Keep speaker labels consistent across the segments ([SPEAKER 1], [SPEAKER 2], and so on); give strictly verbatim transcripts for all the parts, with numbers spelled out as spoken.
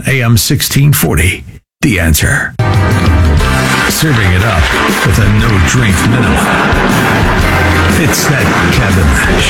[SPEAKER 1] A M sixteen forty. The Answer. Serving it up with a no-drink minimum. It's that Kevin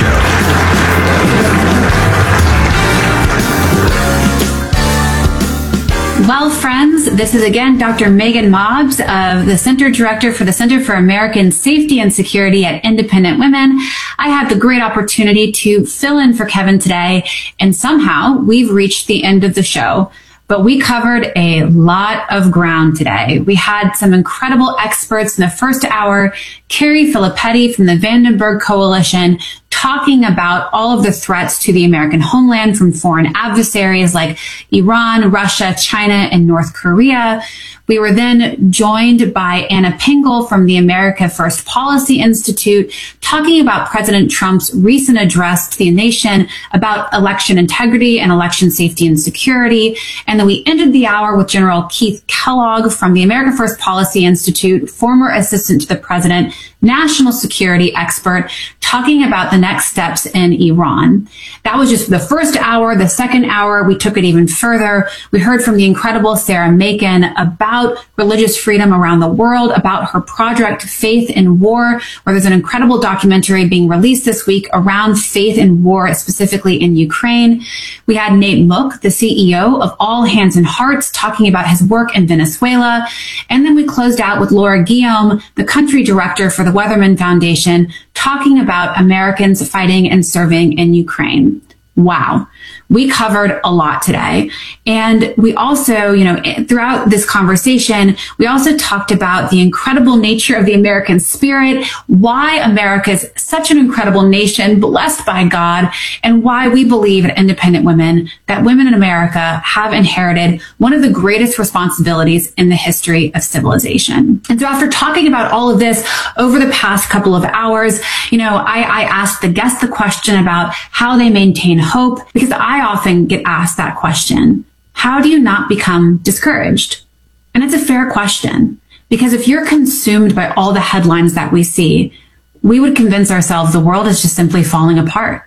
[SPEAKER 2] Show. Well, friends, this is again Doctor Megan Mobbs, of the Center Director for the Center for American Safety and Security at Independent Women. I had the great opportunity to fill in for Kevin today, and somehow we've reached the end of the show. But we covered a lot of ground today. We had some incredible experts in the first hour, Carrie Filippetti from the Vandenberg Coalition, talking about all of the threats to the American homeland from foreign adversaries like Iran, Russia, China, and North Korea. We were then joined by Anna Pingle from the America First Policy Institute, talking about President Trump's recent address to the nation about election integrity and election safety and security. And then we ended the hour with General Keith Kellogg from the America First Policy Institute, former assistant to the president, national security expert, talking about the next steps in Iran. That was just the first hour. The second hour, we took it even further. We heard from the incredible Sarah Macon about religious freedom around the world, about her project Faith in War, where there's an incredible documentary being released this week around faith in war, specifically in Ukraine. We had Nate Mook, the C E O of All Hands and Hearts, talking about his work in Venezuela. And then we closed out with Laura Guillaume, the country director for the Weatherman Foundation, talking about Americans fighting and serving in Ukraine. Wow. We covered a lot today. And we also, you know, throughout this conversation, we also talked about the incredible nature of the American spirit, why America is such an incredible nation, blessed by God, and why we believe at Independent Women that women in America have inherited one of the greatest responsibilities in the history of civilization. And so after talking about all of this over the past couple of hours, you know, I, I asked the guests the question about how they maintain hope, because I often get asked that question. How do you not become discouraged? And it's a fair question, because if you're consumed by all the headlines that we see, we would convince ourselves the world is just simply falling apart.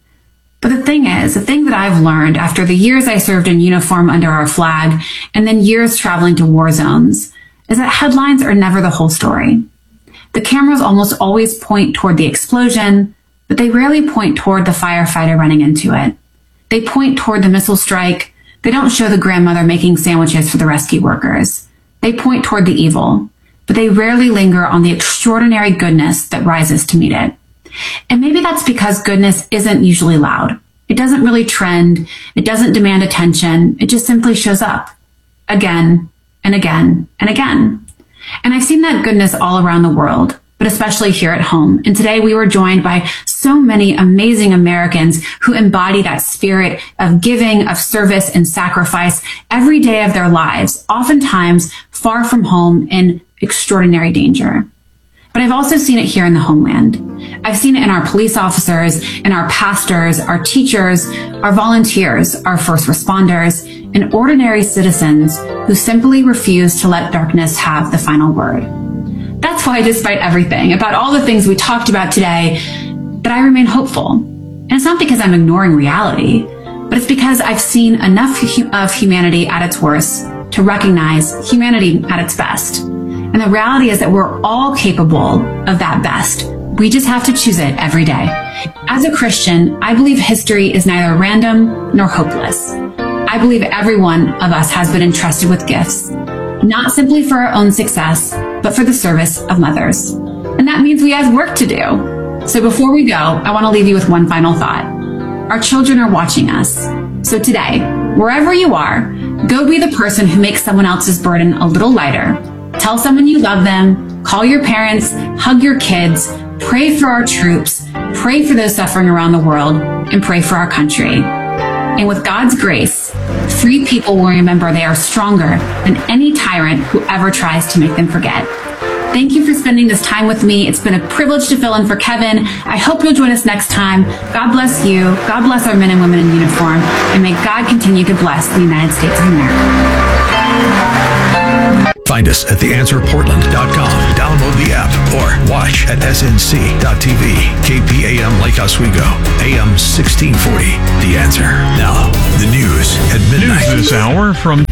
[SPEAKER 2] But the thing is, the thing that I've learned after the years I served in uniform under our flag and then years traveling to war zones is that headlines are never the whole story. The cameras almost always point toward the explosion, but they rarely point toward the firefighter running into it. They point toward the missile strike. They don't show the grandmother making sandwiches for the rescue workers. They point toward the evil, but they rarely linger on the extraordinary goodness that rises to meet it. And maybe that's because goodness isn't usually loud. It doesn't really trend. It doesn't demand attention. It just simply shows up again and again and again. And I've seen that goodness all around the world, but especially here at home. And today we were joined by so many amazing Americans who embody that spirit of giving, of service, and sacrifice every day of their lives, oftentimes far from home in extraordinary danger. But I've also seen it here in the homeland. I've seen it in our police officers, in our pastors, our teachers, our volunteers, our first responders, and ordinary citizens who simply refuse to let darkness have the final word. That's why, despite everything, about all the things we talked about today, that I remain hopeful. And it's not because I'm ignoring reality, but it's because I've seen enough of humanity at its worst to recognize humanity at its best. And the reality is that we're all capable of that best. We just have to choose it every day. As a Christian, I believe history is neither random nor hopeless. I believe every one of us has been entrusted with gifts, not simply for our own success, but for the service of mothers. And that means we have work to do. So before we go, I want to leave you with one final thought. Our children are watching us. So today, wherever you are, go be the person who makes someone else's burden a little lighter. Tell someone you love them, call your parents, hug your kids, pray for our troops, pray for those suffering around the world, and pray for our country. And with God's grace, free people will remember they are stronger than any tyrant who ever tries to make them forget. Thank you for spending this time with me. It's been a privilege to fill in for Kevin. I hope you'll join us next time. God bless you. God bless our men and women in uniform. And may God continue to bless the United States of America.
[SPEAKER 1] Find us at the answer portland dot com. Download the app or watch at S N C dot T V. K P A M Lake Oswego, A M sixteen forty. The Answer. Now, the news at midnight.
[SPEAKER 3] News this hour from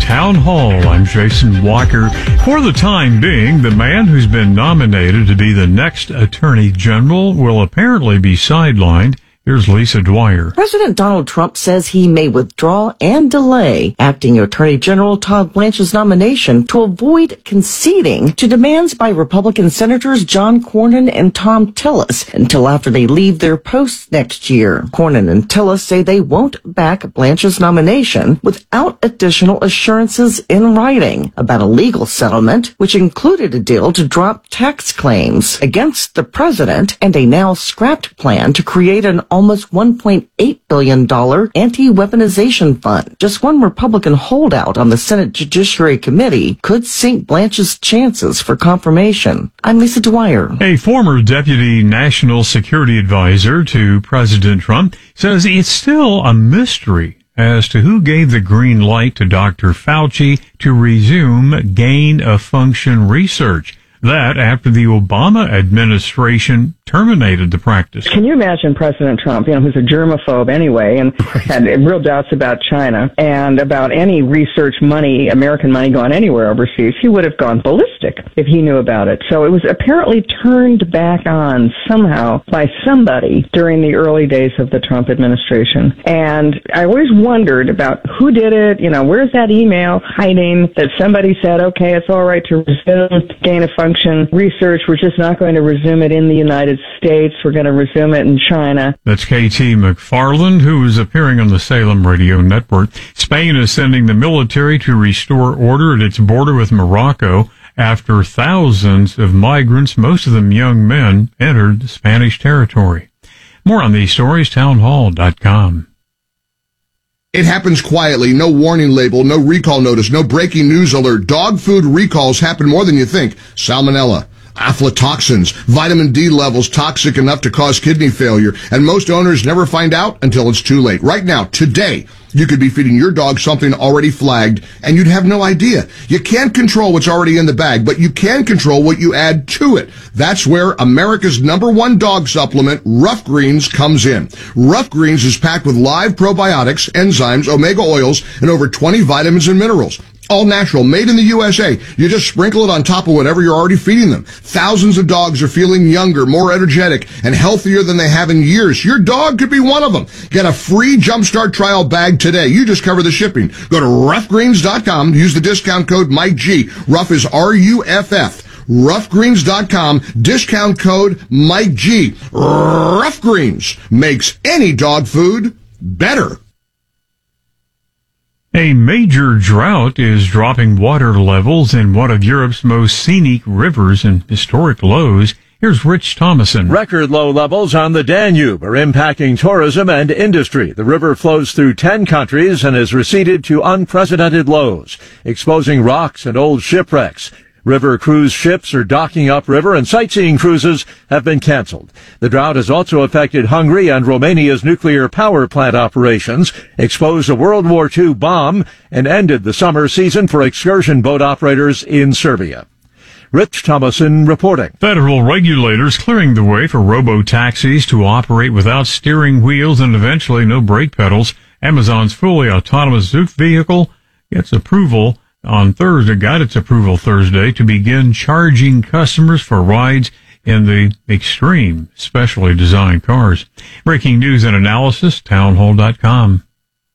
[SPEAKER 3] Town Hall. I'm Jason Walker. For the time being, the man who's been nominated to be the next Attorney General will apparently be sidelined. Here's Lisa Dwyer.
[SPEAKER 4] President Donald Trump says he may withdraw and delay Acting Attorney General Todd Blanche's nomination to avoid conceding to demands by Republican Senators John Cornyn and Thom Tillis until after they leave their posts next year. Cornyn and Tillis say they won't back Blanche's nomination without additional assurances in writing about a legal settlement, which included a deal to drop tax claims against the president and a now scrapped plan to create an almost one point eight billion dollars anti-weaponization fund. Just one Republican holdout on the Senate Judiciary Committee could sink Blanche's chances for confirmation. I'm Lisa Dwyer.
[SPEAKER 3] A former deputy national security advisor to President Trump says it's still a mystery as to who gave the green light to Doctor Fauci to resume gain-of-function research. That after the Obama administration terminated the practice.
[SPEAKER 5] Can you imagine President Trump, you know, who's a germaphobe anyway, and had real doubts about China and about any research money, American money going anywhere overseas? He would have gone ballistic if he knew about it. So it was apparently turned back on somehow by somebody during the early days of the Trump administration. And I always wondered about who did it, you know, where's that email hiding that somebody said, okay, it's all right to resume gain-of-function research. We're just not going to resume it in the United States. We're going to resume it in China.
[SPEAKER 3] That's K T McFarland, who is appearing on the Salem Radio Network. Spain is sending the military to restore order at its border with Morocco after thousands of migrants, most of them young men, entered Spanish territory. More on these stories, townhall dot com.
[SPEAKER 6] It happens quietly, no warning label, no recall notice, no breaking news alert. Dog food recalls happen more than you think. Salmonella, aflatoxins, vitamin D levels toxic enough to cause kidney failure, and most owners never find out until it's too late. Right now, today, you could be feeding your dog something already flagged, and you'd have no idea. You can't control what's already in the bag, but you can control what you add to it. That's where America's number one dog supplement, Rough Greens, comes in. Rough Greens is packed with live probiotics, enzymes, omega oils, and over twenty vitamins and minerals. All natural, made in the U S A. You just sprinkle it on top of whatever you're already feeding them. Thousands of dogs are feeling younger, more energetic, and healthier than they have in years. Your dog could be one of them. Get a free Jumpstart trial bag today. You just cover the shipping. Go to rough greens dot com. Use the discount code Mike G. Rough is R U F F. rough greens dot com. Discount code Mike G. Rough Greens makes any dog food better.
[SPEAKER 3] A major drought is dropping water levels in one of Europe's most scenic rivers and historic lows. Here's Rich Thomason.
[SPEAKER 7] Record low levels on the Danube are impacting tourism and industry. The river flows through ten countries and has receded to unprecedented lows, exposing rocks and old shipwrecks. River cruise ships are docking upriver and sightseeing cruises have been canceled. The drought has also affected Hungary and Romania's nuclear power plant operations, exposed a World War Two bomb, and ended the summer season for excursion boat operators in Serbia. Rich Thomason reporting.
[SPEAKER 3] Federal regulators clearing the way for robo-taxis to operate without steering wheels and eventually no brake pedals. Amazon's fully autonomous Zoox vehicle gets approval on Thursday, got its approval Thursday to begin charging customers for rides in the Extreme, specially designed cars. Breaking news and analysis, townhall dot com.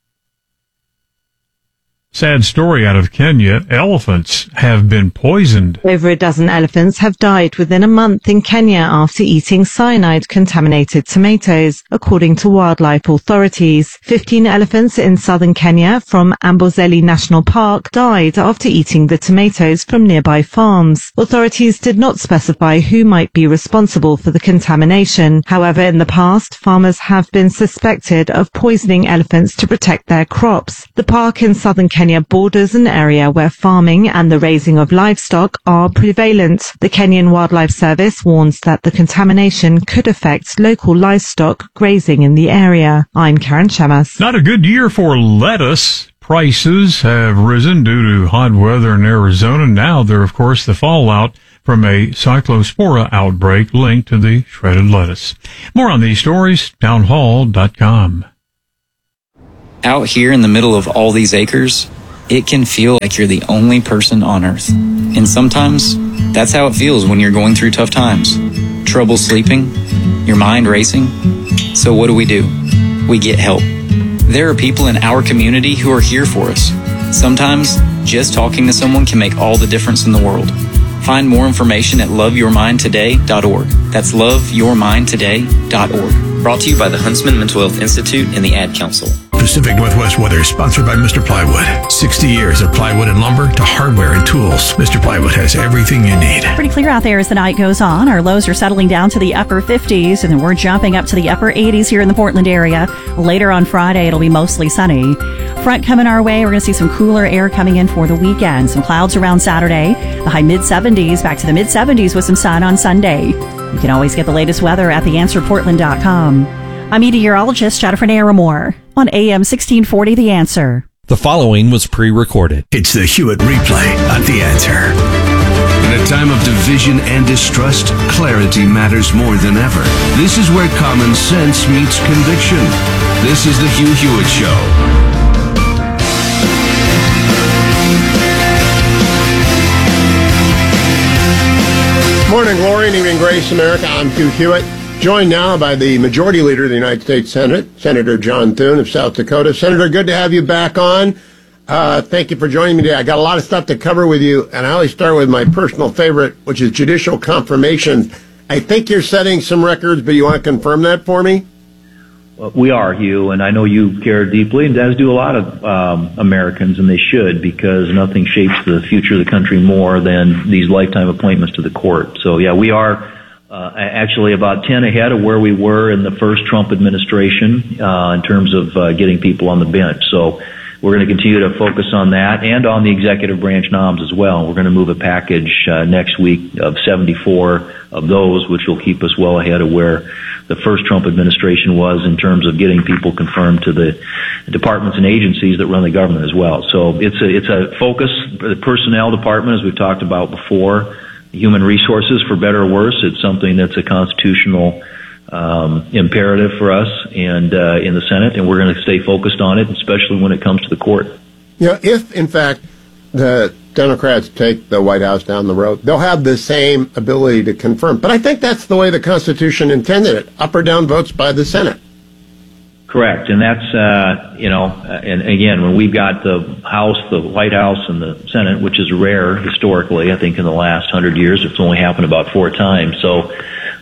[SPEAKER 3] Sad story out of Kenya. Elephants have been poisoned.
[SPEAKER 8] Over a dozen elephants have died within a month in Kenya after eating cyanide-contaminated tomatoes, according to wildlife authorities. Fifteen elephants in southern Kenya from Amboseli National Park died after eating the tomatoes from nearby farms. Authorities did not specify who might be responsible for the contamination. However, in the past, farmers have been suspected of poisoning elephants to protect their crops. The park in southern Kenya Kenya borders an area where farming and the raising of livestock are prevalent. The Kenyan Wildlife Service warns that the contamination could affect local livestock grazing in the area. I'm Karen Shemas.
[SPEAKER 3] Not a good year for lettuce. Prices have risen due to hot weather in Arizona. Now they're, of course, the fallout from a cyclospora outbreak linked to the shredded lettuce. More on these stories, townhall dot com.
[SPEAKER 9] Out here in the middle of all these acres, it can feel like you're the only person on earth. And sometimes that's how it feels when you're going through tough times. Trouble sleeping, your mind racing. So what do we do? We get help. There are people in our community who are here for us. Sometimes just talking to someone can make all the difference in the world. Find more information at love your mind today dot org. That's love your mind today dot org. Brought to you by the Huntsman Mental Health Institute and the Ad Council.
[SPEAKER 1] Pacific Northwest Weather, sponsored by Mister Plywood. sixty years of plywood and lumber to hardware and tools. Mister Plywood has everything you need.
[SPEAKER 10] Pretty clear out there as the night goes on. Our lows are settling down to the upper fifties, and then we're jumping up to the upper eighties here in the Portland area. Later on Friday, it'll be mostly sunny. Front coming our way. We're going to see some cooler air coming in for the weekend. Some clouds around Saturday. The high mid seventies, back to the mid seventies with some sun on Sunday. You can always get the latest weather at the answer portland dot com. I'm meteorologist Jennifer Naramore on A M sixteen forty The Answer.
[SPEAKER 11] The following was pre-recorded.
[SPEAKER 1] It's the Hewitt Replay on The Answer.
[SPEAKER 12] In a time of division and distrust, clarity matters more than ever. This is where common sense meets conviction. This is the Hugh Hewitt Show.
[SPEAKER 13] Morning glory and evening grace, America. I'm Hugh Hewitt, joined now by the Majority Leader of the United States Senate, Senator John Thune of South Dakota. Senator, good to have you back on. Uh, thank you for joining me today. I got a lot of stuff to cover with you, and I always start with my personal favorite, which is judicial confirmation. I think you're setting some records, but you want to confirm that for me?
[SPEAKER 14] We are, Hugh, and I know you care deeply, and as do a lot of um, Americans, and they should, because nothing shapes the future of the country more than these lifetime appointments to the court. So, yeah, we are uh, actually about ten ahead of where we were in the first Trump administration uh, in terms of uh, getting people on the bench. So we're going to continue to focus on that and on the executive branch noms as well. We're going to move a package uh, next week of seventy-four of those, which will keep us well ahead of where the first Trump administration was in terms of getting people confirmed to the departments and agencies that run the government as well. So it's a, it's a focus. The personnel department, as we've talked about before, human resources, for better or worse, it's something that's a constitutional um, imperative for us and uh, in the Senate, and we're going to stay focused on it, especially when it comes to the court.
[SPEAKER 13] Yeah, if, in fact, the Democrats take the White House down the road, they'll have the same ability to confirm. But I think that's the way the Constitution intended it, up or down votes by the Senate.
[SPEAKER 14] Correct. And that's, uh, you know, and again, when we've got the House, the White House, and the Senate, which is rare historically, I think in the last hundred years, it's only happened about four times. So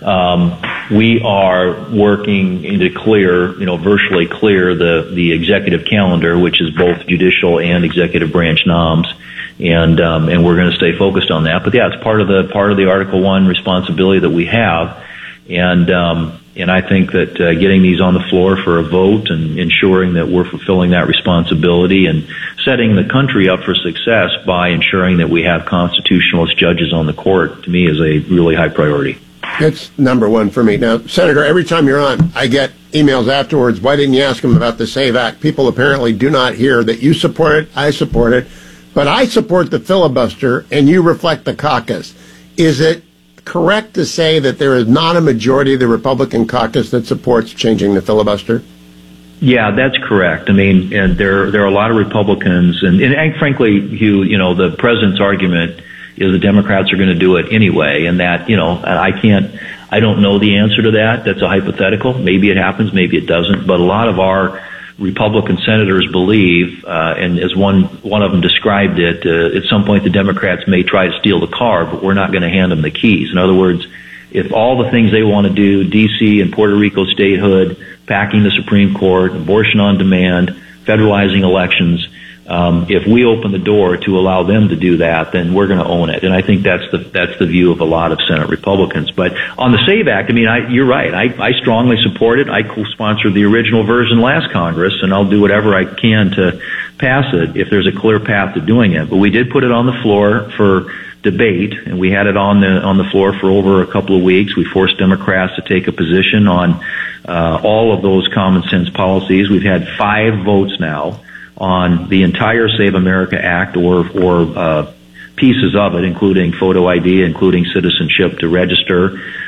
[SPEAKER 14] um, we are working to clear, you know, virtually clear the, the executive calendar, which is both judicial and executive branch noms. And um, and we're going to stay focused on that. But yeah, it's part of the part of the Article One responsibility that we have. And um, and I think that uh, getting these on the floor for a vote and ensuring that we're fulfilling that responsibility and setting the country up for success by ensuring that we have constitutionalist judges on the court, to me, is a really high priority.
[SPEAKER 13] It's number one for me. Now, Senator, every time you're on, I get emails afterwards. Why didn't you ask them about the SAVE Act? People apparently do not hear that you support it, I support it. But I support the filibuster, and you reflect the caucus. Is it correct to say that there is not a majority of the Republican caucus that supports changing the filibuster?
[SPEAKER 14] Yeah, that's correct. I mean, and there there are a lot of Republicans, and, and frankly, Hugh, you know, the president's argument is the Democrats are going to do it anyway, and that, you know, I can't, I don't know the answer to that. That's a hypothetical. Maybe it happens, maybe it doesn't. But a lot of our Republican senators believe, uh, and as one one of them described it, uh, at some point the Democrats may try to steal the car, but we're not going to hand them the keys. In other words, if all the things they want to do, D C and Puerto Rico statehood, packing the Supreme Court, abortion on demand, federalizing elections, um, if we open the door to allow them to do that, then we're going to own it. And I think that's the that's the view of a lot of Senate Republicans. But on the SAVE Act, I mean, I, you're right. I, I strongly support it. I co-sponsored the original version last Congress, and I'll do whatever I can to pass it if there's a clear path to doing it. But we did put it on the floor for debate, and we had it on the on the floor for over a couple of weeks. We forced Democrats to take a position on uh, all of those common sense policies. We've had five votes now on the entire Save America Act, or or uh, pieces of it, including photo I D, including citizenship to register.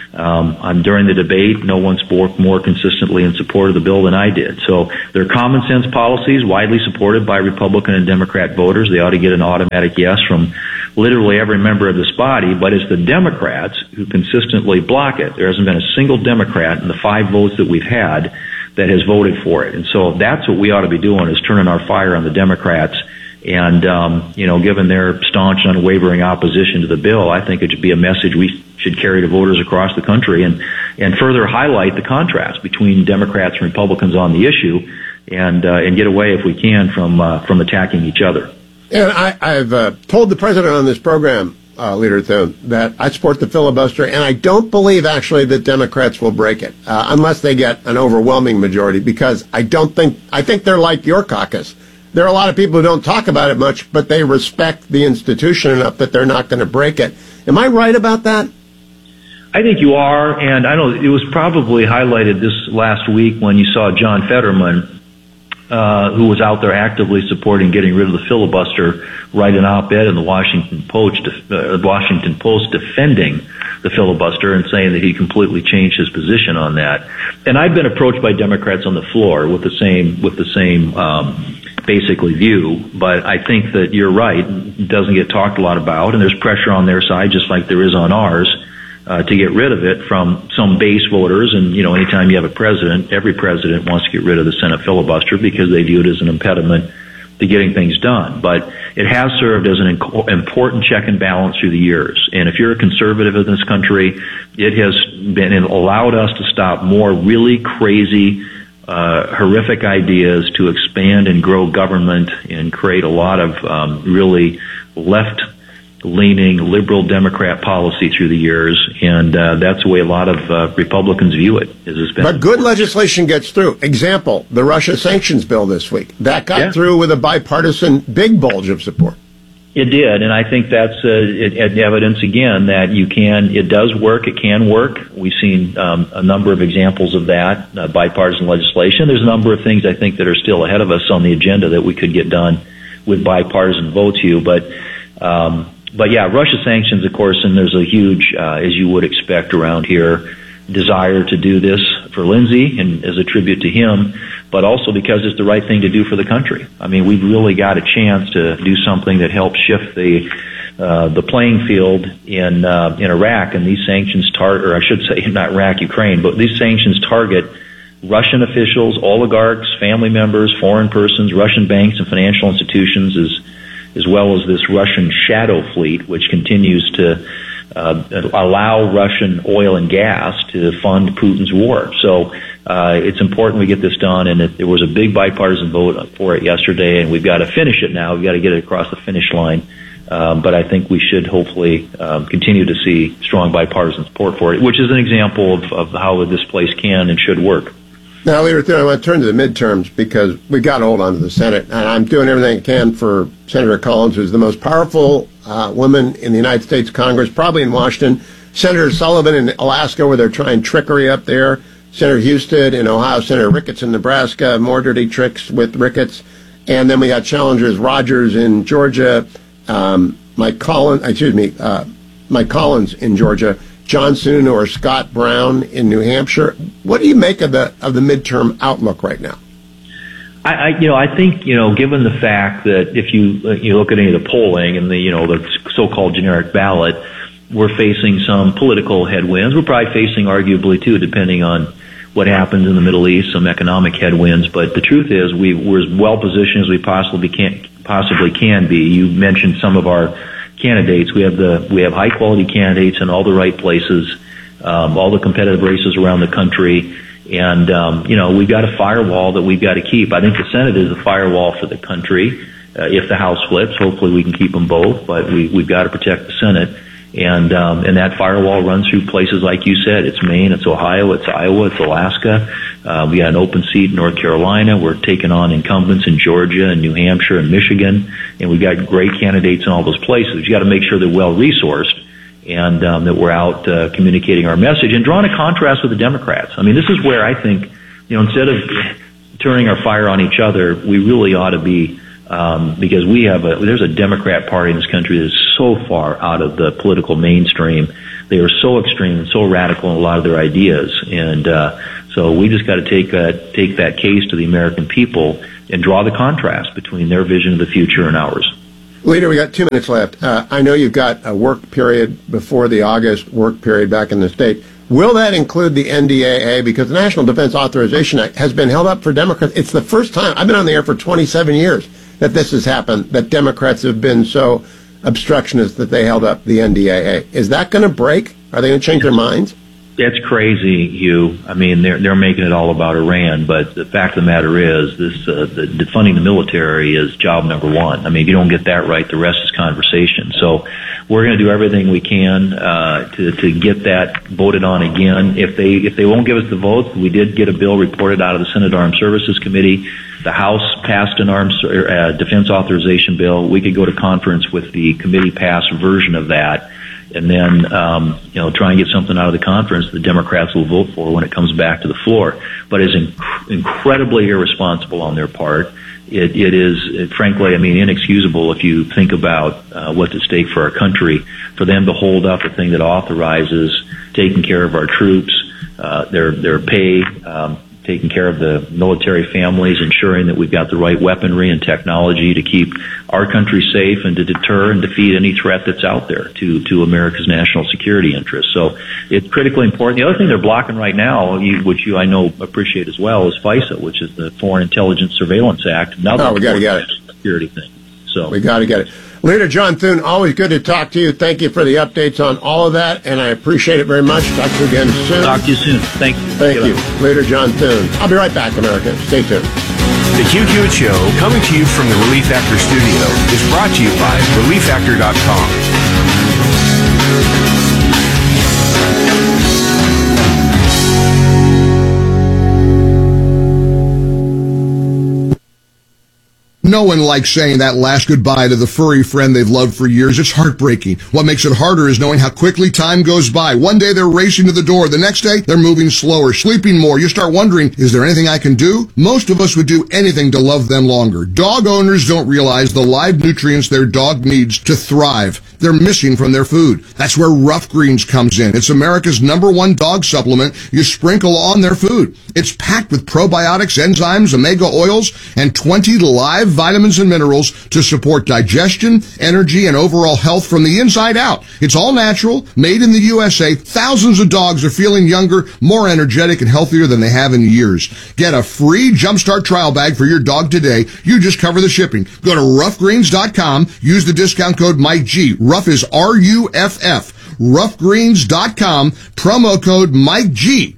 [SPEAKER 14] Um, on, during the debate, no one spoke more consistently in support of the bill than I did. So they're common sense policies, widely supported by Republican and Democrat voters. They ought to get an automatic yes from literally every member of this body, but it's the Democrats who consistently block it. There hasn't been a single Democrat in the five votes that we've had that has voted for it. And so that's what we ought to be doing, is turning our fire on the Democrats. And, um, you know, given their staunch and unwavering opposition to the bill, I think it should be a message we should carry to voters across the country and, and further highlight the contrast between Democrats and Republicans on the issue, and uh, and get away, if we can, from uh, from attacking each other.
[SPEAKER 13] And I, I've uh, told the president on this program, uh, Leader Thune, that I support the filibuster, and I don't believe actually that Democrats will break it uh, unless they get an overwhelming majority, because I don't think I think they're like your caucus. There are a lot of people who don't talk about it much, but they respect the institution enough that they're not going to break it. Am I right about that?
[SPEAKER 14] I think you are, and I know it was probably highlighted this last week when you saw John Fetterman, uh, who was out there actively supporting getting rid of the filibuster, write an op-ed in the Washington Post, uh, Washington Post defending the filibuster and saying that he completely changed his position on that. And I've been approached by Democrats on the floor with the same with the same um, basically view, but I think that you're right. It doesn't get talked a lot about, and there's pressure on their side, just like there is on ours, Uh, to get rid of it from some base voters. And, you know, anytime you have a president, every president wants to get rid of the Senate filibuster because they view it as an impediment to getting things done. But it has served as an inc- important check and balance through the years. And if you're a conservative in this country, it has been it allowed us to stop more really crazy, uh, horrific ideas to expand and grow government and create a lot of um, really left leaning liberal Democrat policy through the years, and uh, that's the way a lot of uh, Republicans view it. Is it's been
[SPEAKER 13] but good legislation gets through. Example, the Russia sanctions bill this week. That got
[SPEAKER 14] yeah.
[SPEAKER 13] through with a bipartisan big bulge of support.
[SPEAKER 14] It did, and I think that's uh, it, it evidence again that you can, it does work, it can work. We've seen um, a number of examples of that, uh, bipartisan legislation. There's a number of things I think that are still ahead of us on the agenda that we could get done with bipartisan votes, Hugh, but um, But yeah, Russia sanctions, of course, and there's a huge, uh, as you would expect around here, desire to do this for Lindsey and as a tribute to him, but also because it's the right thing to do for the country. I mean, we've really got a chance to do something that helps shift the uh, the playing field in uh, in Iraq, and these sanctions target, or I should say, not Iraq, Ukraine, but these sanctions target Russian officials, oligarchs, family members, foreign persons, Russian banks and financial institutions, as as well as this Russian shadow fleet, which continues to uh, allow Russian oil and gas to fund Putin's war. So uh, it's important we get this done, and it, there was a big bipartisan vote for it yesterday, and we've got to finish it now. We've got to get it across the finish line. Um, but I think we should hopefully um, continue to see strong bipartisan support for it, which is an example of, of how this place can and should work.
[SPEAKER 13] Now, Leader Thune, I want to turn to the midterms because we got to hold on to the Senate, and I'm doing everything I can for Senator Collins, who's the most powerful uh, woman in the United States Congress, probably in Washington. Senator Sullivan in Alaska, where they're trying trickery up there. Senator Husted in Ohio. Senator Ricketts in Nebraska, more dirty tricks with Ricketts. And then we got challengers Rogers in Georgia, um, Mike Collins, excuse me, uh, Mike Collins in Georgia, John Sununu or Scott Brown in New Hampshire. What do you make of the of the midterm outlook right now?
[SPEAKER 14] I, I you know I think you know given the fact that if you uh, you look at any of the polling and the you know the so-called generic ballot, we're facing some political headwinds. We're probably facing, arguably too, depending on what happens in the Middle East, some economic headwinds. But the truth is, we we're as well positioned as we possibly can possibly can be. You mentioned some of our candidates. We have the we have high quality candidates in all the right places, um, all the competitive races around the country, and um, you know we've got a firewall that we've got to keep. I think the Senate is a firewall for the country. Uh, if the House flips, hopefully we can keep them both, but we we've got to protect the Senate, and um, and that firewall runs through places like you said. It's Maine, it's Ohio, it's Iowa, it's Alaska. Uh, we got an open seat in North Carolina. We're taking on incumbents in Georgia and New Hampshire and Michigan, and we've got great candidates in all those places. You got to make sure they're well resourced, and um, that we're out uh, communicating our message and drawing a contrast with the Democrats. I mean, this is where I think, you know, instead of turning our fire on each other, we really ought to be Um, because we have a, there's a Democrat Party in this country that is so far out of the political mainstream. They are so extreme and so radical in a lot of their ideas. And, uh, so we just got to take, uh, take that case to the American people and draw the contrast between their vision of the future and ours.
[SPEAKER 13] Leader, we got two minutes left. Uh, I know you've got a work period before the August work period back in the state. Will that include the N D A A? Because the National Defense Authorization Act has been held up for Democrats. It's the first time, I've been on the air for twenty-seven years, that this has happened, that Democrats have been so obstructionist that they held up the N D A A. Is that going to break? Are they going to change their minds?
[SPEAKER 14] It's crazy, Hugh. I mean, they're they're making it all about Iran, but the fact of the matter is, this uh, the defunding the military is job number one. I mean, if you don't get that right, the rest is conversation. So, we're going to do everything we can uh, to to get that voted on again. If they if they won't give us the votes, we did get a bill reported out of the Senate Armed Services Committee. The House passed an arms uh, defense authorization bill. We could go to conference with the committee passed version of that. And then, um, you know, try and get something out of the conference the Democrats will vote for when it comes back to the floor. But it's inc- incredibly irresponsible on their part. It, it is, it, frankly, I mean, inexcusable if you think about uh, what's at stake for our country, for them to hold up a thing that authorizes taking care of our troops, uh, their their pay, um, taking care of the military families, ensuring that we've got the right weaponry and technology to keep our country safe and to deter and defeat any threat that's out there to, to America's national security interests. So it's critically important. The other thing they're blocking right now, you, which you I know appreciate as well, is FISA, which is the Foreign Intelligence Surveillance Act. Now
[SPEAKER 13] oh, we got to get it.
[SPEAKER 14] Security thing. So
[SPEAKER 13] we got to get it. Leader John Thune, always good to talk to you. Thank you for the updates on all of that, and I appreciate it very much. Talk to you again soon.
[SPEAKER 14] Talk to you soon. Thank you.
[SPEAKER 13] Thank you. Leader John Thune. I'll be right back, America. Stay tuned.
[SPEAKER 12] The Hugh Hewitt Show, coming to you from the Relief Factor studio, is brought to you by relief factor dot com.
[SPEAKER 6] No one likes saying that last goodbye to the furry friend they've loved for years. It's heartbreaking. What makes it harder is knowing how quickly time goes by. One day they're racing to the door. The next day they're moving slower, sleeping more. You start wondering, is there anything I can do? Most of us would do anything to love them longer. Dog owners don't realize the live nutrients their dog needs to thrive. They're missing from their food. That's where Rough Greens comes in. It's America's number one dog supplement you sprinkle on their food. It's packed with probiotics, enzymes, omega oils, and twenty live vitamins and minerals to support digestion, energy, and overall health from the inside out. It's all natural, made in the U S A. Thousands of dogs are feeling younger, more energetic, and healthier than they have in years. Get a free Jumpstart trial bag for your dog today. You just cover the shipping. Go to rough greens dot com. Use the discount code Mike G. Rough is R U F F. rough greens dot com. Promo code Mike G.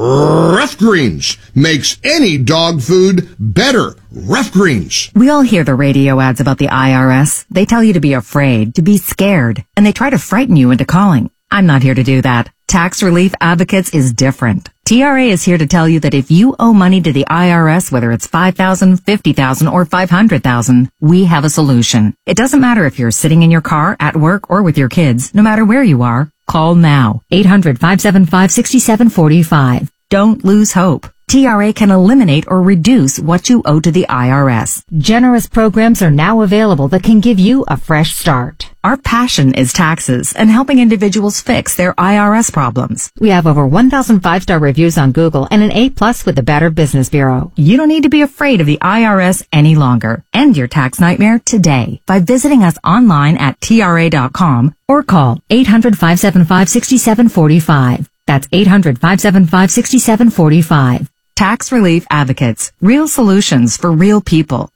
[SPEAKER 6] Rough Greens makes any dog food better. Rough Greens.
[SPEAKER 15] We all hear the radio ads about the I R S. They tell you to be afraid, to be scared, and they try to frighten you into calling. I'm not here to do that. Tax Relief Advocates is different. T R A is here to tell you that if you owe money to the I R S, whether it's five thousand dollars, fifty thousand dollars, or five hundred thousand dollars, we have a solution. It doesn't matter if you're sitting in your car, at work, or with your kids. No matter where you are, call now. eight hundred, five seven five, six seven four five. Don't lose hope. T R A can eliminate or reduce what you owe to the I R S.
[SPEAKER 16] Generous programs are now available that can give you a fresh start.
[SPEAKER 15] Our passion is taxes and helping individuals fix their I R S problems.
[SPEAKER 16] We have over one thousand five-star reviews on Google and an A plus with the Better Business Bureau.
[SPEAKER 15] You don't need to be afraid of the I R S any longer. End your tax nightmare today by visiting us online at T R A dot com or call eight hundred, five seven five, six seven four five. That's eight hundred, five seven five, six seven four five. Tax Relief Advocates. Real solutions for real people.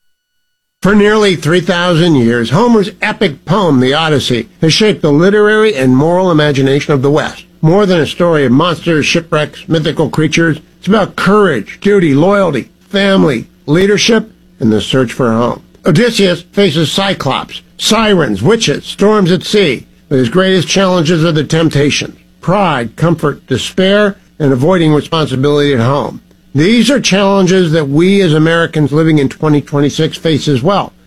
[SPEAKER 13] For nearly three thousand years, Homer's epic poem, The Odyssey, has shaped the literary and moral imagination of the West. More than a story of monsters, shipwrecks, mythical creatures, it's about courage, duty, loyalty, family, leadership, and the search for a home. Odysseus faces Cyclops, sirens, witches, storms at sea, but his greatest challenges are the temptations: pride, comfort, despair, and avoiding responsibility at home. These are challenges that we as Americans living in twenty twenty-six face as well.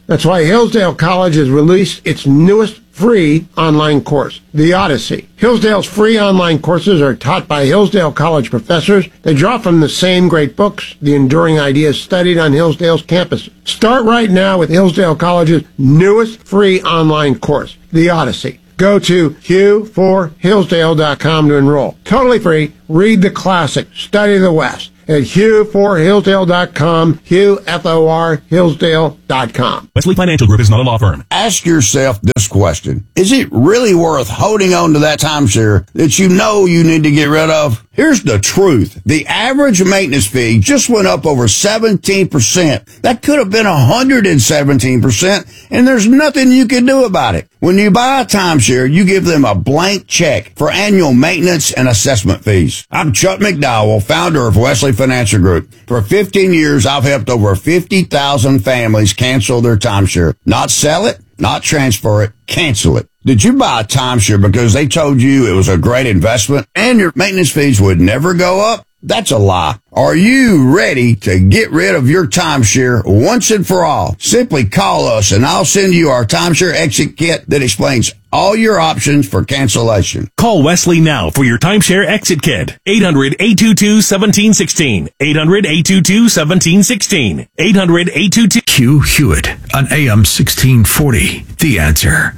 [SPEAKER 13] That's why Hillsdale College has released its newest free online course, The Odyssey. Hillsdale's free online courses are taught by Hillsdale College professors. They draw from the same great books, the enduring ideas studied on Hillsdale's campus. Start right now with Hillsdale College's newest free online course, The Odyssey. Go to hugh for hillsdale dot com to enroll. Totally free. Read the classic. Study the West at hugh for hillsdale dot com, Hugh, F O R, Hillsdale dot com.
[SPEAKER 17] Wesley Financial Group is not a law firm.
[SPEAKER 18] Ask yourself this question. Is it really worth holding on to that timeshare that you know you need to get rid of? Here's the truth. The average maintenance fee just went up over seventeen percent. That could have been one hundred seventeen percent, and there's nothing you can do about it. When you buy a timeshare, you give them a blank check for annual maintenance and assessment fees. I'm Chuck McDowell, founder of Wesley Financial Group. For fifteen years, I've helped over fifty thousand families cancel their timeshare. Not sell it, not transfer it, cancel it. Did you buy a timeshare because they told you it was a great investment and your maintenance fees would never go up? That's a lie. Are you ready to get rid of your timeshare once and for all? Simply call us and I'll send you our timeshare exit kit that explains all your options for cancellation.
[SPEAKER 17] Call Wesley now for your timeshare exit kit. eight hundred, eight two two, one seven one six. eight hundred, eight two two, one seven one six. eight hundred, eight two two...
[SPEAKER 1] Hugh Hewitt on A M sixteen forty. The Answer.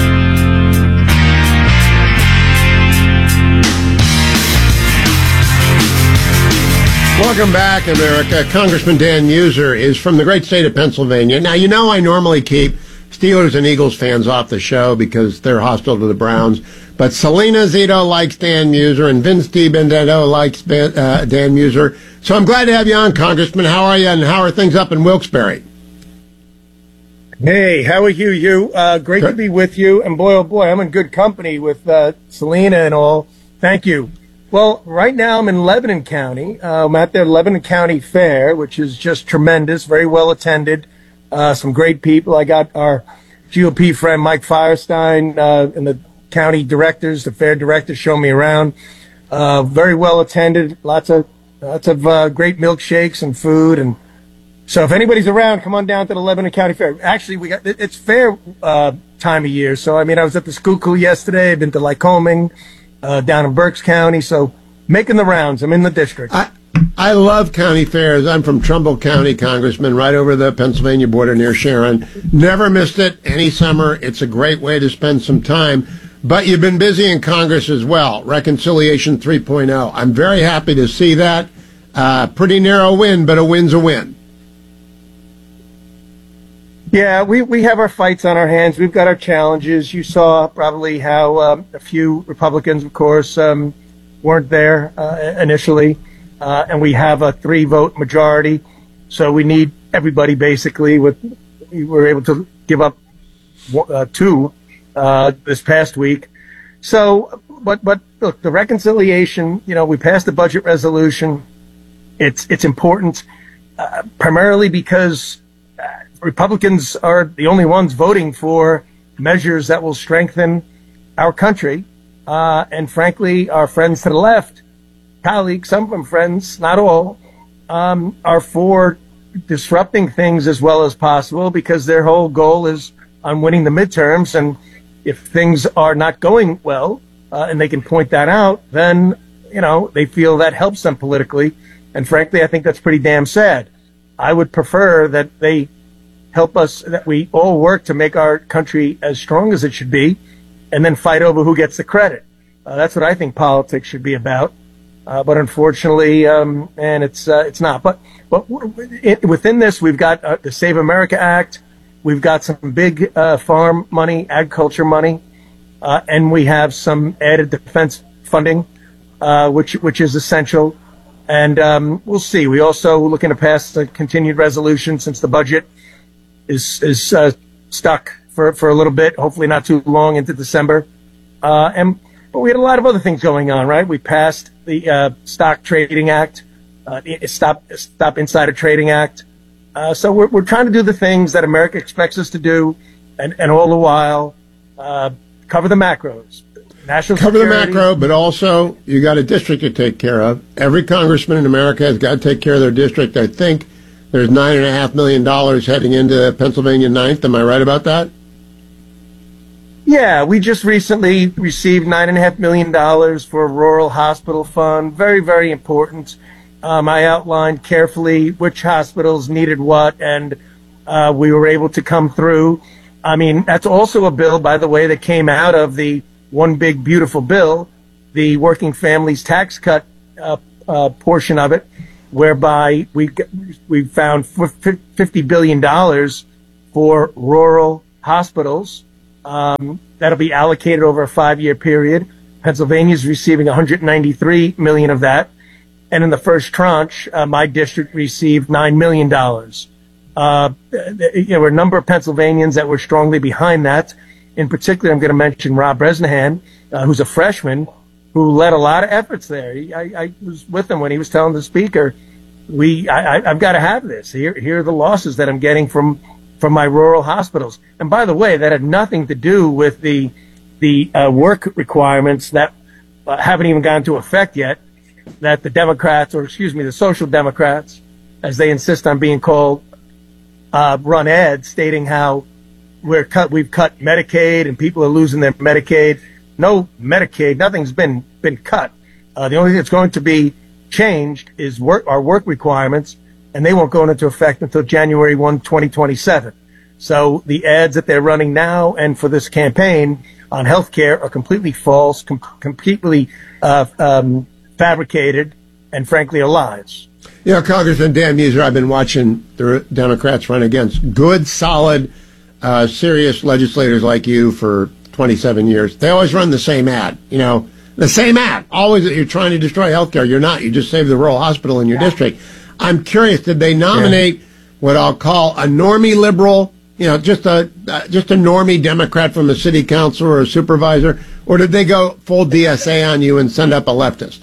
[SPEAKER 13] Welcome back, America. Congressman Dan Muser is from the great state of Pennsylvania. Now, you know I normally keep Steelers and Eagles fans off the show because they're hostile to the Browns. But Selena Zito likes Dan Muser, and Vince DiBenedetto likes ben, uh, Dan Muser. So I'm glad to have you on, Congressman. How are you, and how are things up in Wilkes-Barre?
[SPEAKER 19] Hey, how are you? You uh, great good. to be with you. And boy, oh boy, I'm in good company with uh, Selena and all. Thank you. Well, right now I'm in Lebanon County. Uh, I'm at the Lebanon County Fair, which is just tremendous, very well attended. Uh, some great people. I got our G O P friend Mike Firestein uh, and the county directors, the fair directors, show me around. Uh, very well attended. Lots of lots of uh, great milkshakes and food. And so, if anybody's around, come on down to the Lebanon County Fair. Actually, we got it's fair uh, time of year. So, I mean, I was at the Schuylkill yesterday. I've been to Lycoming. Uh, down in Berks County, so making the rounds. I'm in the district.
[SPEAKER 13] I, I love county fairs. I'm from Trumbull County, Congressman, right over the Pennsylvania border near Sharon. Never missed it any summer. It's a great way to spend some time. But you've been busy in Congress as well, Reconciliation three point oh. I'm very happy to see that. Uh, pretty narrow win, but a win's a win.
[SPEAKER 19] Yeah, we, we have our fights on our hands. We've got our challenges. You saw probably how um, a few Republicans, of course, um, weren't there uh, initially. Uh, and we have a three-vote majority. So we need everybody, basically. With we were able to give up uh, two uh, this past week. So, but, but look, the reconciliation, you know, we passed the budget resolution. It's, it's important uh, primarily because Republicans are the only ones voting for measures that will strengthen our country. Uh, and frankly, our friends to the left, colleagues, some of them friends, not all, um, are for disrupting things as well as possible because their whole goal is on winning the midterms. And if things are not going well, uh, and they can point that out, then, you know, they feel that helps them politically. And frankly, I think that's pretty damn sad. I would prefer that they help us, that we all work to make our country as strong as it should be, and then fight over who gets the credit. Uh, that's what I think politics should be about. Uh, but unfortunately, um, and it's uh, it's not. But but it, within this, we've got uh, the Save America Act. We've got some big uh, farm money, agriculture money, uh, and we have some added defense funding, uh, which which is essential. And um, we'll see. We also looking to pass a continued resolution since the budget is is uh, stuck for for a little bit, hopefully not too long into December. Uh, and but we had a lot of other things going on, right? We passed the uh, Stock Trading Act, uh, the Stop Stop Insider Trading Act. Uh, so we're we're trying to do the things that America expects us to do, and and all the while uh, cover the macros. National
[SPEAKER 13] cover
[SPEAKER 19] security.
[SPEAKER 13] the macro, but also you got a district to take care of. Every congressman in America has got to take care of their district. I think there's nine and a half million dollars heading into Pennsylvania ninth. Am I right about that?
[SPEAKER 19] Yeah, we just recently received nine and a half million dollars for a rural hospital fund. Very, very important. Um, I outlined carefully which hospitals needed what, and uh, we were able to come through. I mean, that's also a bill, by the way, that came out of the One Big Beautiful Bill, the Working Families Tax Cut uh, uh, portion of it, whereby we we found fifty billion dollars for rural hospitals. Um, that'll be allocated over a five-year period. Pennsylvania's receiving one hundred ninety-three million dollars of that. And in the first tranche, uh, my district received nine million dollars. Uh, there were a number of Pennsylvanians that were strongly behind that. In particular, I'm going to mention Rob Bresnahan, uh, who's a freshman, who led a lot of efforts there. He, I, I was with him when he was telling the speaker, "We, I, I, I've got to have this. Here, here are the losses that I'm getting from from my rural hospitals." And by the way, that had nothing to do with the the uh, work requirements that uh, haven't even gone into effect yet, that the Democrats, or excuse me, the Social Democrats, as they insist on being called, uh, run ads stating how we're cut, we've cut Medicaid and people are losing their Medicaid. No Medicaid, nothing's been been cut. Uh, the only thing that's going to be changed is work, our work requirements, and they won't go into effect until January first, twenty twenty-seven. So the ads that they're running now and for this campaign on health care are completely false, com- completely uh, um, fabricated, and frankly, are lies.
[SPEAKER 13] You know, Congressman Dan Mueser, I've been watching the Democrats run against good, solid, uh, serious legislators like you for twenty-seven years. They always run the same ad, you know, the same ad. Always that you're trying to destroy health care. You're not. You just saved the rural hospital in your yeah. district. I'm curious, did they nominate yeah. what I'll call a normie liberal, you know, just a uh, just a normie Democrat from a city council or a supervisor, or did they go full D S A on you and send up a leftist?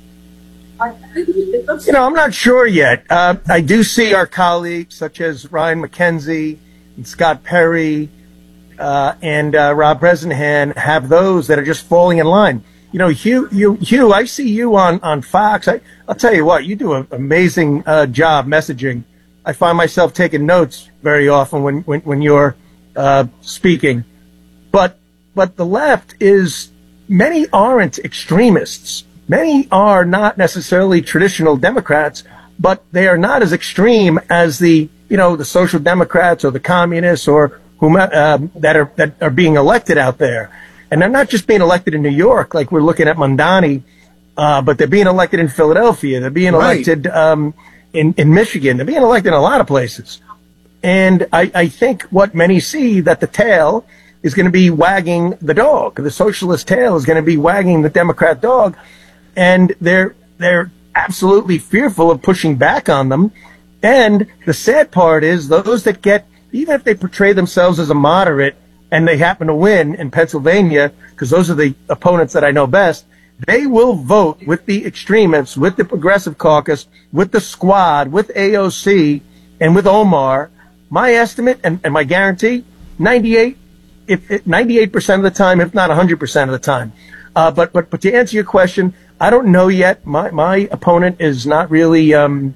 [SPEAKER 19] You know, I'm not sure yet. Uh, I do see our colleagues such as Ryan McKenzie and Scott Perry uh, and uh, Rob Bresnahan have those that are just falling in line. You know, Hugh, you, Hugh, I see you on, on Fox. I, I'll tell you what, you do an amazing uh, job messaging. I find myself taking notes very often when, when, when you're uh, speaking. But but the left is, many aren't extremists. Many are not necessarily traditional Democrats, but they are not as extreme as the, you know, the Social Democrats or the communists or whom uh, that are that are being elected out there. And they're not just being elected in New York, like we're looking at Mondani, uh, but they're being elected in Philadelphia. They're being
[SPEAKER 13] Right.
[SPEAKER 19] elected um, in, in Michigan. They're being elected in a lot of places. And I, I think what many see, that the tail is going to be wagging the dog. The socialist tail is going to be wagging the Democrat dog. And they're they're absolutely fearful of pushing back on them. And the sad part is those that get, even if they portray themselves as a moderate, and they happen to win in Pennsylvania, because those are the opponents that I know best, they will vote with the extremists, with the Progressive Caucus, with the Squad, with A O C, and with Omar. My estimate and, and my guarantee, ninety-eight, if, if ninety-eight percent of the time, if not one hundred percent of the time. Uh, but, but, but to answer your question, I don't know yet. My, my opponent is not really um,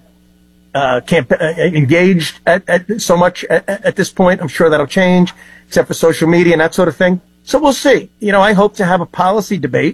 [SPEAKER 19] uh, camp- uh, engaged at, at so much at, at this point. I'm sure that'll change, except for social media and that sort of thing. So we'll see. You know, I hope to have a policy debate,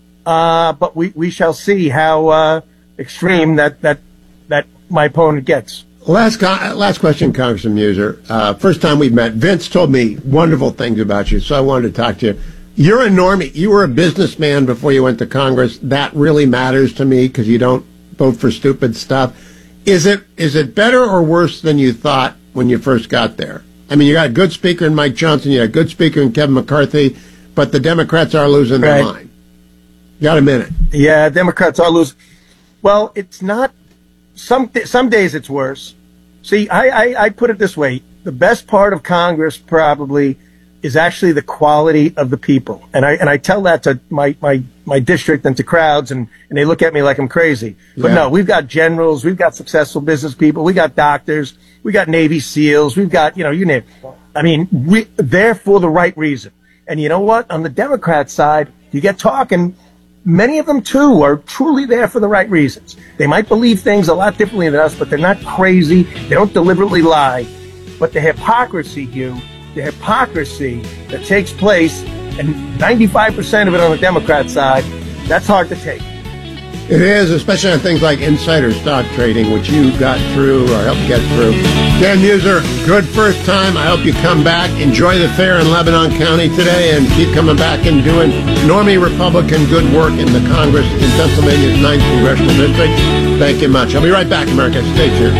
[SPEAKER 19] uh, but we, we shall see how uh, extreme that, that that my opponent gets.
[SPEAKER 13] Last co- last question, Congressman Mueser. Uh, first time we've met, Vince told me wonderful things about you, so I wanted to talk to you. You're a normie. You were a businessman before you went to Congress. That really matters to me because you don't vote for stupid stuff. Is it is it better or worse than you thought when you first got there? I mean, you got a good speaker in Mike Johnson, you got a good speaker in Kevin McCarthy, but the Democrats are losing their
[SPEAKER 19] Right.
[SPEAKER 13] mind. You got a minute.
[SPEAKER 19] Yeah, Democrats are losing. Well, it's not. Some some days it's worse. See, I, I, I put it this way: the best part of Congress probably is actually the quality of the people, and I and I tell that to my my, my district and to crowds, and, and they look at me like I'm crazy. But
[SPEAKER 13] Yeah.
[SPEAKER 19] no, we've got generals, we've got successful business people, we got doctors, we got Navy SEALs, we've got, you know, you name it. I mean, we they're for the right reason. And you know what? On the Democrat side, you get talking, many of them, too, are truly there for the right reasons. They might believe things a lot differently than us, but they're not crazy. They don't deliberately lie. But the hypocrisy, Hugh, the hypocrisy that takes place, and ninety-five percent of it on the Democrat side, that's hard to take.
[SPEAKER 13] It is, especially on things like insider stock trading, which you got through or helped get through. Dan Muser, good first time. I hope you come back. Enjoy the fair in Lebanon County today and keep coming back and doing normie Republican good work in the Congress in Pennsylvania's ninth Congressional District. Thank you much. I'll be right back, America. Stay tuned.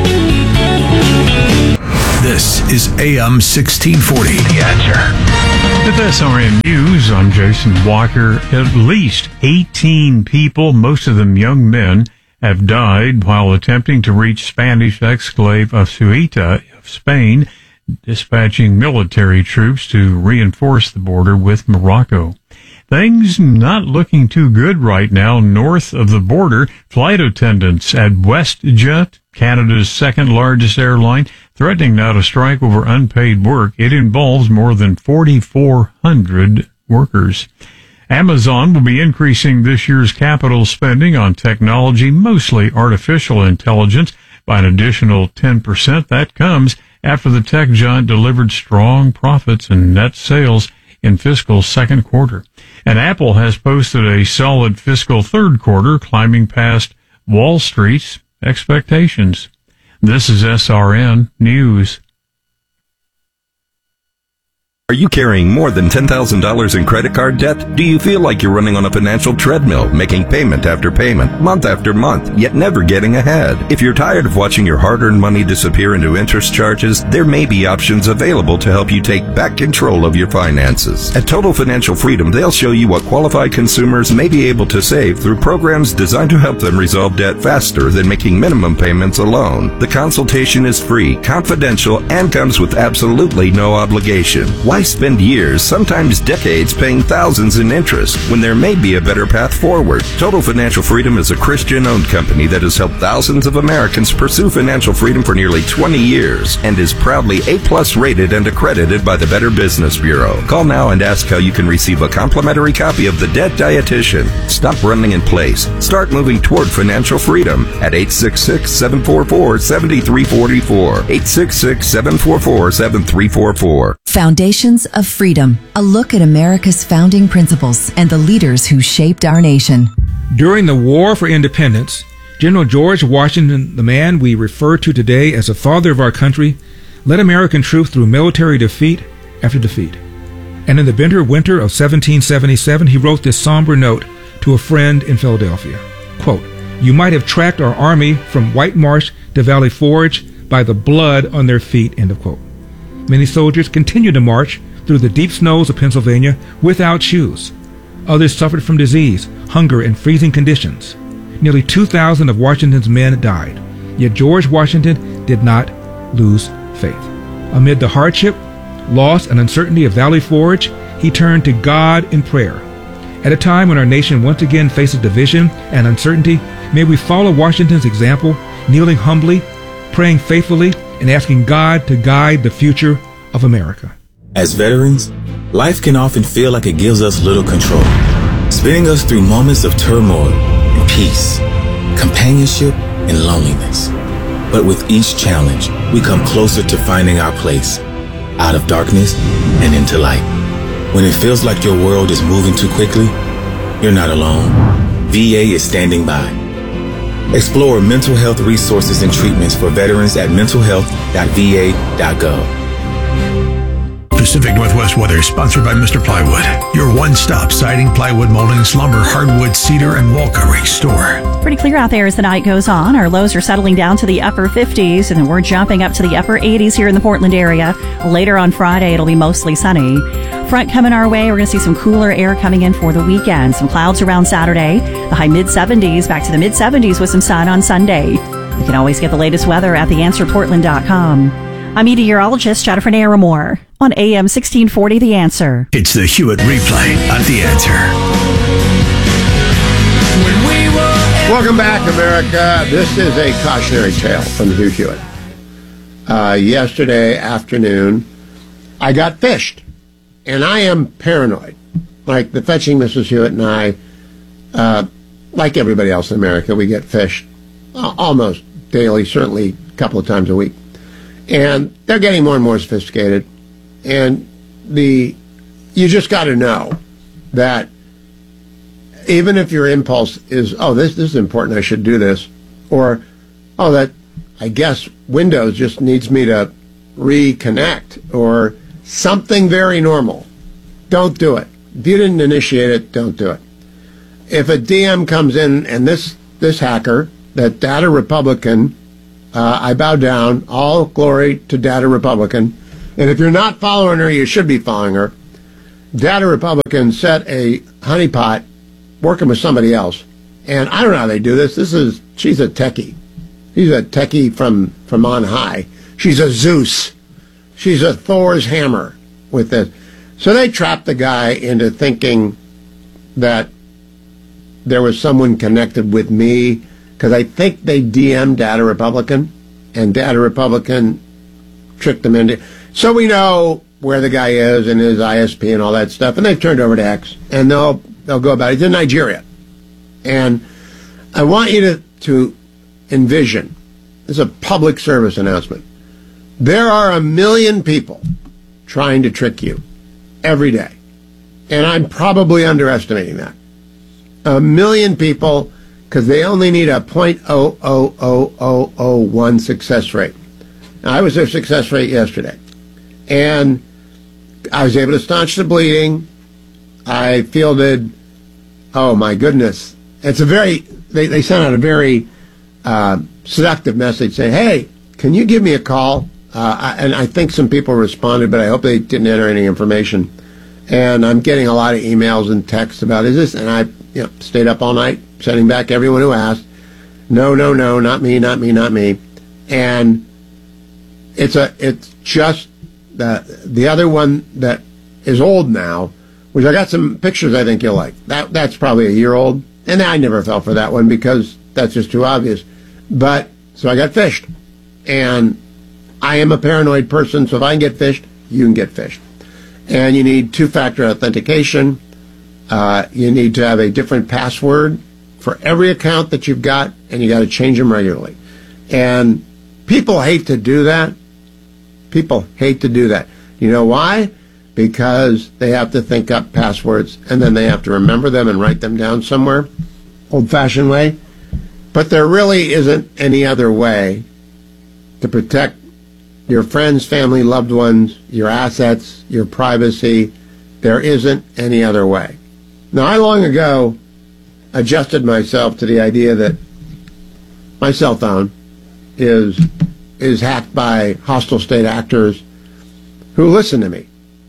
[SPEAKER 1] This is A M sixteen forty. The Answer.
[SPEAKER 3] With S R N News, I'm Jason Walker. At least eighteen people, most of them young men, have died while attempting to reach Spanish exclave of Ceuta of Spain, dispatching military troops to reinforce the border with Morocco. Things not looking too good right now north of the border. Flight attendants at WestJet, Canada's second largest airline, threatening now to strike over unpaid work. It involves more than forty-four hundred workers. Amazon will be increasing this year's capital spending on technology, mostly artificial intelligence, by an additional ten percent. That comes after the tech giant delivered strong profits and net sales in fiscal second quarter. And Apple has posted a solid fiscal third quarter, climbing past Wall Street's expectations. This is S R N News.
[SPEAKER 20] Are you carrying more than ten thousand dollars in credit card debt? Do you feel like you're running on a financial treadmill, making payment after payment, month after month, yet never getting ahead? If you're tired of watching your hard-earned money disappear into interest charges, there may be options available to help you take back control of your finances. At Total Financial Freedom, they'll show you what qualified consumers may be able to save through programs designed to help them resolve debt faster than making minimum payments alone. The consultation is free, confidential, and comes with absolutely no obligation. Why spend years, sometimes decades, paying thousands in interest when there may be a better path forward? Total Financial Freedom is a Christian-owned company that has helped thousands of Americans pursue financial freedom for nearly twenty years and is proudly A-plus rated and accredited by the Better Business Bureau. Call now and ask how you can receive a complimentary copy of The Debt Dietitian. Stop running in place. Start moving toward financial freedom at eight six six, seven four four, seven three four four. eight six six, seven four four, seven three four four.
[SPEAKER 21] Foundations of Freedom, a look at America's founding principles and the leaders who shaped our nation.
[SPEAKER 22] During the War for Independence, General George Washington, the man we refer to today as the father of our country, led American troops through military defeat after defeat. And in the bitter winter of seventeen seventy-seven, he wrote this somber note to a friend in Philadelphia. Quote, "You might have tracked our army from White Marsh to Valley Forge by the blood on their feet," end of quote. Many soldiers continued to march through the deep snows of Pennsylvania without shoes. Others suffered from disease, hunger, and freezing conditions. Nearly two thousand of Washington's men died. Yet George Washington did not lose faith. Amid the hardship, loss, and uncertainty of Valley Forge, he turned to God in prayer. At a time when our nation once again faces division and uncertainty, may we follow Washington's example, kneeling humbly, praying faithfully, and asking God to guide the future of America.
[SPEAKER 23] As veterans, life can often feel like it gives us little control, spinning us through moments of turmoil and peace, companionship and loneliness. But with each challenge, we come closer to finding our place, out of darkness and into light. When it feels like your world is moving too quickly, you're not alone. V A is standing by. Explore mental health resources and treatments for veterans at mental health dot v a dot gov.
[SPEAKER 1] Pacific Northwest weather, sponsored by Mister Plywood, your one-stop siding, plywood, moldings, lumber, hardwood, cedar, and wall covering store.
[SPEAKER 10] Pretty clear out there as the night goes on. Our lows are settling down to the upper fifties, and then we're jumping up to the upper eighties here in the Portland area. Later on Friday, it'll be mostly sunny. Front coming our way. We're going to see some cooler air coming in for the weekend. Some clouds around Saturday. The high mid-seventies, back to the mid-seventies with some sun on Sunday. You can always get the latest weather at the answer portland dot com. I'm meteorologist Jennifer Naramore on A M sixteen forty The Answer.
[SPEAKER 1] It's the Hewitt Replay on The Answer.
[SPEAKER 13] Welcome back, America. This is a cautionary tale from Hugh Hewitt. Uh, yesterday afternoon, I got fished, and I am paranoid. Like the fetching Missus Hewitt and I uh, like everybody else in America, we get phished uh, almost daily, certainly a couple of times a week. And they're getting more and more sophisticated. And the you just got to know that even if your impulse is, oh, this, this is important, I should do this, or, oh, that, I guess Windows just needs me to reconnect, or something very normal, don't do it. If you didn't initiate it, don't do it. If a D M comes in, and this, this hacker, that Data Republican, uh, I bow down, all glory to Data Republican, and if you're not following her, you should be following her. Data Republican set a honeypot working with somebody else. And I don't know how they do this. This is, she's a techie. She's a techie from, from on high. She's a Zeus. She's a Thor's hammer with this. So they trapped the guy into thinking that there was someone connected with me, because I think they D M'd Data Republican, and Data Republican tricked them into. So we know where the guy is and his I S P and all that stuff, and they've turned over to X, and they'll they'll go about it. He's in Nigeria. And I want you to, to envision, this is a public service announcement, there are a million people trying to trick you every day. And I'm probably underestimating that. A million people, because they only need a zero point zero zero zero zero zero one success rate. Now, I was their success rate yesterday. And I was able to staunch the bleeding. I fielded, oh my goodness. It's a very, they, they sent out a very uh, seductive message saying, hey, can you give me a call? Uh, I, and I think some people responded, but I hope they didn't enter any information. And I'm getting a lot of emails and texts about, is this? And I you know, stayed up all night, sending back everyone who asked. No, no, no, not me, not me, not me. And it's a, it's just the, the other one that is old now, which I got some pictures I think you'll like. That That's probably a year old. And I never fell for that one because that's just too obvious. But, so I got phished. And I am a paranoid person, so if I can get phished, you can get phished. And you need two-factor authentication. Uh, you need to have a different password for every account that you've got, and you got to change them regularly. And people hate to do that. People hate to do that. You know why? Because they have to think up passwords, and then they have to remember them and write them down somewhere, old-fashioned way. But there really isn't any other way to protect your friends, family, loved ones, your assets, your privacy. There isn't any other way. Now, I long ago adjusted myself to the idea that my cell phone is is hacked by hostile state actors who listen to me.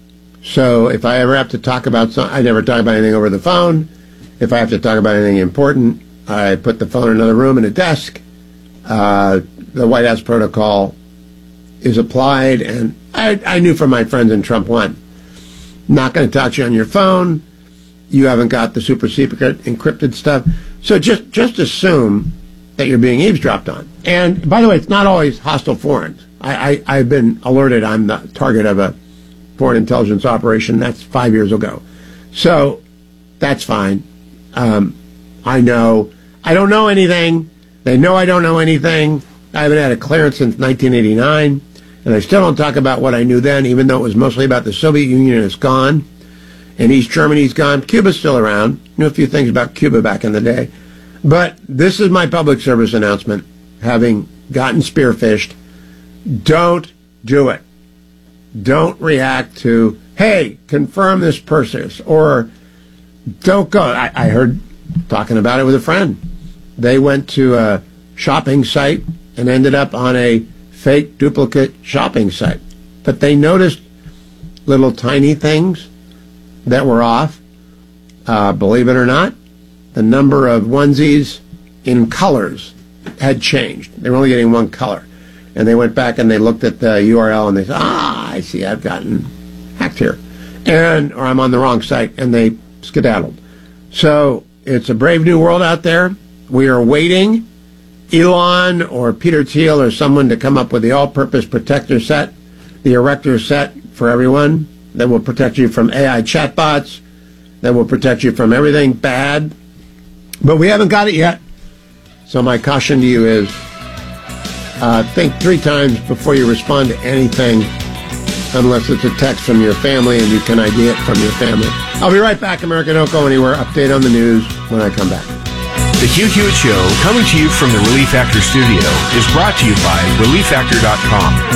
[SPEAKER 13] So if I ever have to talk about something, I never talk about anything over the phone. If I have to talk about anything important, I put the phone in another room in a desk. Uh, the White House protocol is applied, and I, I knew from my friends in Trump one, not going to touch you on your phone. You haven't got the super secret encrypted stuff. So just, just assume that you're being eavesdropped on. And by the way, it's not always hostile foreigners. I, I, I've been alerted I'm the target of a foreign intelligence operation. That's five years ago. So that's fine. Um, I know. I don't know anything. They know I don't know anything. I haven't had a clearance since nineteen eighty-nine. And I still don't talk about what I knew then, even though it was mostly about the Soviet Union is gone. And East Germany's gone. Cuba's still around. Knew a few things about Cuba back in the day. But this is my public service announcement, having gotten spearphished. Don't do it. Don't react to, hey, confirm this purchase, or don't go. I, I heard talking about it with a friend. They went to a shopping site and ended up on a fake duplicate shopping site. But they noticed little tiny things that were off. Uh, believe it or not, the number of onesies in colors had changed. They were only getting one color. And they went back and they looked at the U R L and they said, ah, I see, I've gotten hacked here. And, or I'm on the wrong site, and they skedaddled. So it's a brave new world out there. We are waiting Elon or Peter Thiel or someone to come up with the all-purpose protector set, the Erector set for everyone that will protect you from A I chatbots, that will protect you from everything bad. But we haven't got it yet. So my caution to you is uh, think three times before you respond to anything, unless it's a text from your family and you can I D it from your family. I'll be right back, America. Don't go anywhere. Update on the news when I come back.
[SPEAKER 12] The Hugh Hewitt Show, coming to you from the Relief Factor studio, is brought to you by relief factor dot com.